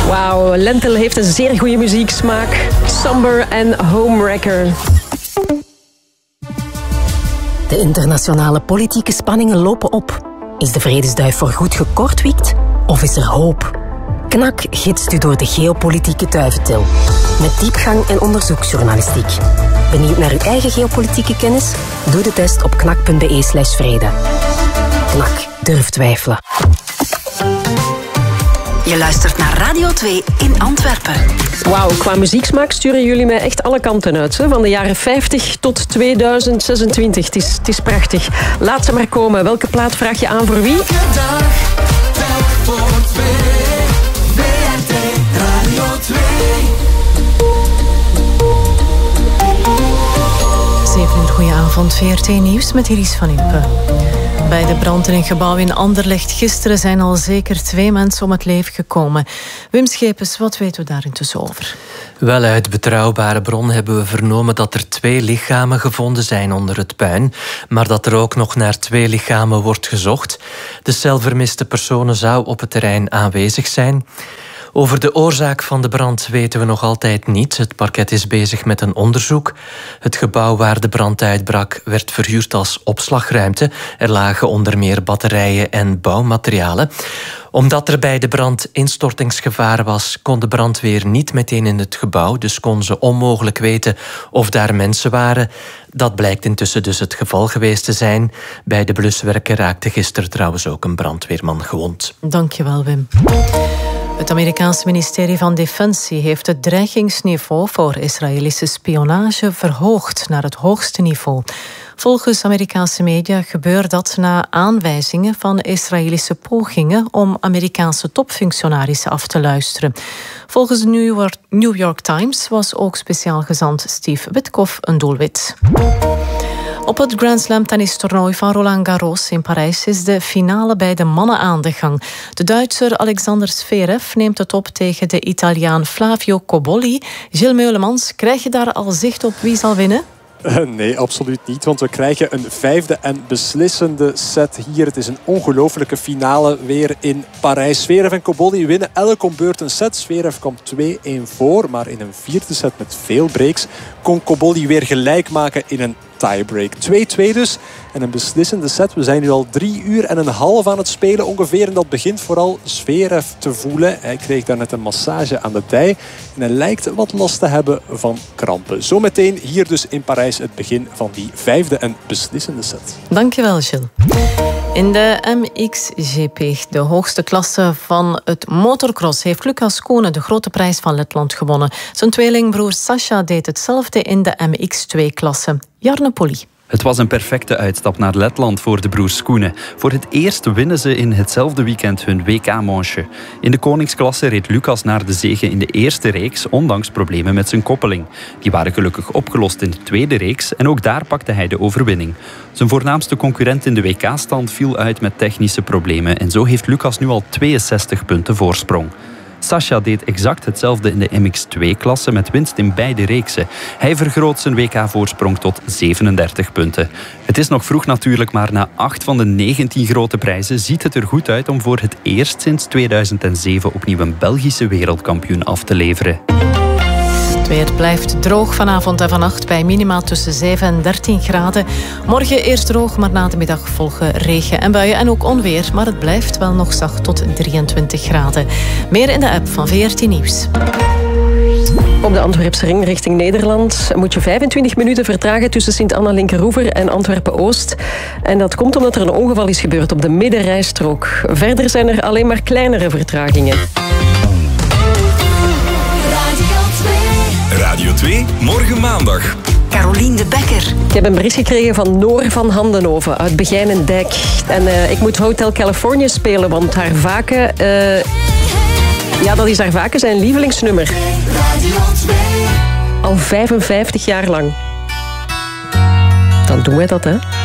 Wauw, Lentel heeft een zeer goede muzieksmaak. Somber en Homewrecker. De internationale politieke spanningen lopen op. Is de vredesduif voorgoed gekortwiekt of is er hoop? KNAK gidst u door de geopolitieke duiventil. Met diepgang en onderzoeksjournalistiek. Benieuwd naar uw eigen geopolitieke kennis? Doe de test op knak.be/vrede. KNAK, durf twijfelen. Je luistert naar Radio 2 in Antwerpen. Wauw, qua muzieksmaak sturen jullie mij echt alle kanten uit. Hè? Van de jaren 50 tot 2026. Het is prachtig. Laat ze maar komen. Welke plaat vraag je aan voor wie? Goedenavond, VRT Nieuws met Iris van Impe. Bij de brand in een gebouw in Anderlecht gisteren zijn al zeker 2 mensen om het leven gekomen. Wim Schepens, wat weten we daar intussen over? Wel, uit betrouwbare bron hebben we vernomen dat er 2 lichamen gevonden zijn onder het puin, maar dat er ook nog naar 2 lichamen wordt gezocht. De cel vermiste personen zou op het terrein aanwezig zijn. Over de oorzaak van de brand weten we nog altijd niet. Het parket is bezig met een onderzoek. Het gebouw waar de brand uitbrak werd verhuurd als opslagruimte. Er lagen onder meer batterijen en bouwmaterialen. Omdat er bij de brand instortingsgevaar was, kon de brandweer niet meteen in het gebouw. Dus kon ze onmogelijk weten of daar mensen waren. Dat blijkt intussen dus het geval geweest te zijn. Bij de bluswerken raakte gisteren trouwens ook een brandweerman gewond. Dankjewel, Wim. Het Amerikaanse ministerie van Defensie heeft het dreigingsniveau voor Israëlische spionage verhoogd naar het hoogste niveau. Volgens Amerikaanse media gebeurt dat na aanwijzingen van Israëlische pogingen om Amerikaanse topfunctionarissen af te luisteren. Volgens de New York Times was ook speciaal gezant Steve Witkoff een doelwit. Op het Grand Slam tennistoernooi van Roland Garros in Parijs is de finale bij de mannen aan de gang. De Duitser Alexander Zverev neemt het op tegen de Italiaan Flavio Cobolli. Gilles Meulemans, krijg je daar al zicht op wie zal winnen? Nee, absoluut niet, want we krijgen een 5e en beslissende set hier. Het is een ongelofelijke finale weer in Parijs. Zverev en Cobolli winnen elk om beurt een set. Zverev kwam 2-1 voor, maar in een 4e set met veel breaks kon Cobolli weer gelijk maken in een tiebreak. 2-2 dus. En een beslissende set. We zijn nu al 3 uur en een half aan het spelen ongeveer. En dat begint vooral Zverev te voelen. Hij kreeg daarnet een massage aan de dij. En hij lijkt wat last te hebben van krampen. Zometeen hier dus in Parijs het begin van die 5e en beslissende set. Dankjewel, Gilles. In de MXGP, de hoogste klasse van het motocross, heeft Lucas Koenen de grote prijs van Letland gewonnen. Zijn tweelingbroer Sascha deed hetzelfde in de MX2-klasse. Jarne Polly. Het was een perfecte uitstap naar Letland voor de broers Koenen. Voor het eerst winnen ze in hetzelfde weekend hun WK-manche. In de koningsklasse reed Lucas naar de zege in de eerste reeks, ondanks problemen met zijn koppeling. Die waren gelukkig opgelost in de tweede reeks en ook daar pakte hij de overwinning. Zijn voornaamste concurrent in de WK-stand viel uit met technische problemen en zo heeft Lucas nu al 62 punten voorsprong. Sascha deed exact hetzelfde in de MX2-klasse met winst in beide reeksen. Hij vergroot zijn WK-voorsprong tot 37 punten. Het is nog vroeg natuurlijk, maar na 8 van de 19 grote prijzen ziet het er goed uit om voor het eerst sinds 2007 opnieuw een Belgische wereldkampioen af te leveren. Het weer blijft droog vanavond en vannacht bij minima tussen 7 en 13 graden. Morgen eerst droog, maar na de middag volgen regen en buien en ook onweer. Maar het blijft wel nog zacht tot 23 graden. Meer in de app van VRT Nieuws. Op de Antwerpse ring richting Nederland moet je 25 minuten vertragen tussen Sint-Anna-Linkeroever en Antwerpen-Oost. En dat komt omdat er een ongeval is gebeurd op de middenrijstrook. Verder zijn er alleen maar kleinere vertragingen. Radio 2, morgen maandag. Carolien de Bekker. Ik heb een bericht gekregen van Noor van Handenhoven uit Begijnendijk. En ik moet Hotel California spelen, want haar vaken... ja, dat is haar vaken zijn lievelingsnummer. Al 55 jaar lang. Dan doen wij dat, hè.